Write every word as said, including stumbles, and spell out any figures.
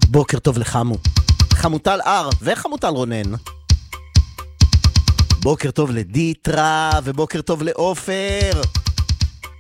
בוקר טוב לחמו, חמוטל אר וחמוטל רונן. בוקר טוב לדיטרה ובוקר טוב לאופר.